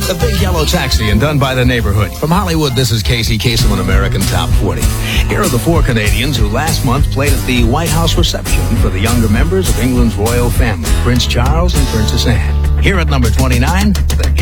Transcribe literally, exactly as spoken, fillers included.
The Big Yellow Taxi and Done by the Neighborhood. From Hollywood, this is Casey Kasem on American Top forty. Here are the four Canadians who last month played at the White House reception for the younger members of England's royal family, Prince Charles and Princess Anne. Here at number twenty-nine, the